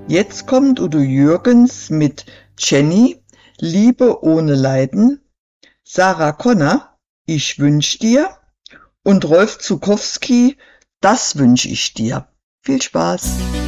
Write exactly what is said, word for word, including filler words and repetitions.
Jetzt kommt Udo Jürgens mit Jenny, Liebe ohne Leiden, Sarah Connor, Ich wünsch dir und Rolf Zuckowski, Das wünsch ich dir. Viel Spaß!